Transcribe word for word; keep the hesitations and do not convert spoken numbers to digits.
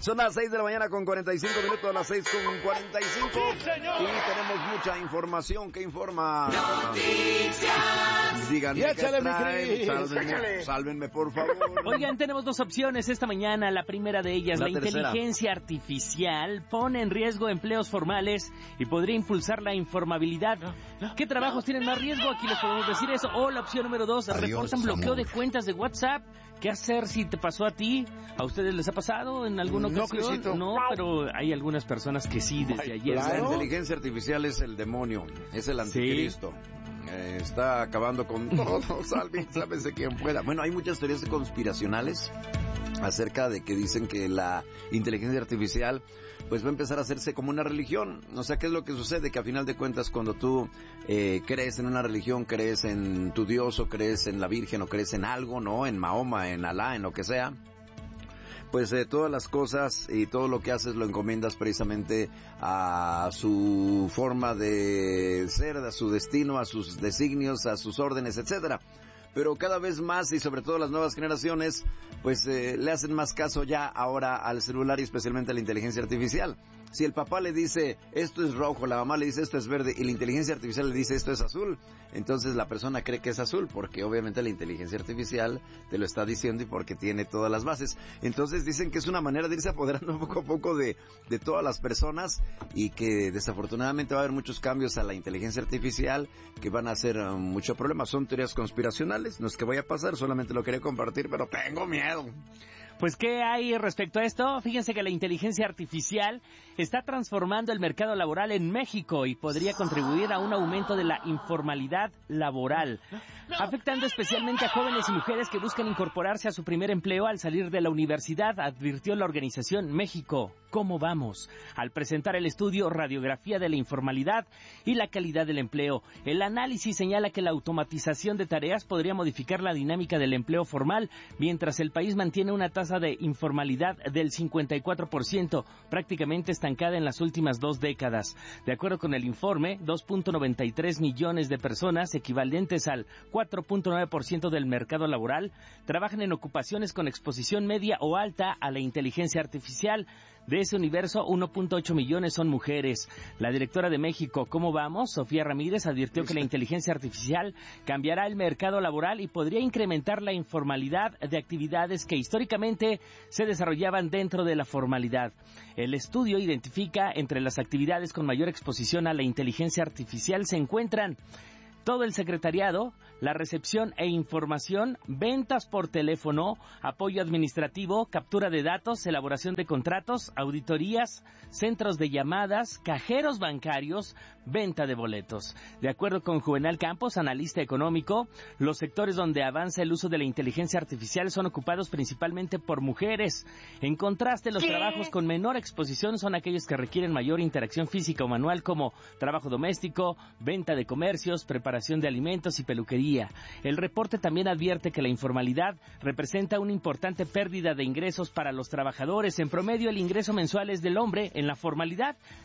Son las seis de la mañana con cuarenta y cinco minutos, a las seis con cuarenta y cinco. ¡Sí, señor! Y tenemos mucha información que informa. Noticias. Díganme Y échale, qué mi traen. Cris, Sálvenme, échale. sálvenme, por favor. Oigan, tenemos dos opciones esta mañana. La primera de ellas, La la, tercera. inteligencia artificial pone en riesgo empleos formales y podría impulsar la informabilidad. ¿Qué trabajos tienen más riesgo? Aquí les podemos decir eso. O la opción número dos, Adiós, reportan bloqueo amor. de cuentas de WhatsApp. ¿Qué hacer si te pasó a ti? ¿A ustedes les ha pasado en alguna No, ocasión? Crisito. No, pero hay algunas personas que sí, desde Ay, ayer. La claro. inteligencia artificial es el demonio, es el anticristo. Eh, está acabando con todo. Salve, sálvese quien pueda. Bueno, hay muchas teorías conspiracionales acerca de que dicen que la inteligencia artificial pues va a empezar a hacerse como una religión. O sea, ¿qué es lo que sucede? Que a final de cuentas cuando tú eh, crees en una religión, crees en tu Dios o crees en la Virgen o crees en algo, ¿no? En Mahoma, en Alá, en lo que sea, pues eh, todas las cosas y todo lo que haces lo encomiendas precisamente a su forma de ser, a su destino, a sus designios, a sus órdenes, etcétera. Pero cada vez más, y sobre todo las nuevas generaciones, pues eh, le hacen más caso ya ahora al celular y especialmente a la inteligencia artificial. Si el papá le dice esto es rojo, la mamá le dice esto es verde y la inteligencia artificial le dice esto es azul, entonces la persona cree que es azul porque obviamente la inteligencia artificial te lo está diciendo y porque tiene todas las bases. Entonces dicen que es una manera de irse apoderando poco a poco de, de todas las personas y que desafortunadamente va a haber muchos cambios a la inteligencia artificial que van a hacer uh, mucho problema. Son teorías conspiracionales, no es que vaya a pasar, solamente lo quería compartir, pero tengo miedo. Pues, ¿qué hay respecto a esto? Fíjense que la inteligencia artificial está transformando el mercado laboral en México y podría contribuir a un aumento de la informalidad laboral, afectando especialmente a jóvenes y mujeres que buscan incorporarse a su primer empleo al salir de la universidad, advirtió la organización México. ¿Cómo vamos? Al presentar el estudio Radiografía de la Informalidad y la Calidad del Empleo, el análisis señala que la automatización de tareas podría modificar la dinámica del empleo formal, mientras el país mantiene una tasa de informalidad del cincuenta y cuatro por ciento, prácticamente estancada en las últimas dos décadas. De acuerdo con el informe, dos punto noventa y tres millones de personas, equivalentes al cuatro punto nueve por ciento del mercado laboral, trabajan en ocupaciones con exposición media o alta a la inteligencia artificial. De ese universo, uno punto ocho millones son mujeres. La directora de México, ¿Cómo vamos?, Sofía Ramírez, advirtió que la inteligencia artificial cambiará el mercado laboral y podría incrementar la informalidad de actividades que históricamente se desarrollaban dentro de la formalidad. El estudio identifica entre las actividades con mayor exposición a la inteligencia artificial se encuentran todo el secretariado, la recepción e información, ventas por teléfono, apoyo administrativo, captura de datos, elaboración de contratos, auditorías, centros de llamadas, cajeros bancarios, venta de boletos. De acuerdo con Juvenal Campos, analista económico, los sectores donde avanza el uso de la inteligencia artificial son ocupados principalmente por mujeres. En contraste, los ¿Qué? trabajos con menor exposición son aquellos que requieren mayor interacción física o manual, como trabajo doméstico, venta de comercios, preparación de alimentos y peluquería. El reporte también advierte que la informalidad representa una importante pérdida de ingresos para los trabajadores. En promedio, el ingreso mensual es del hombre en la formalidad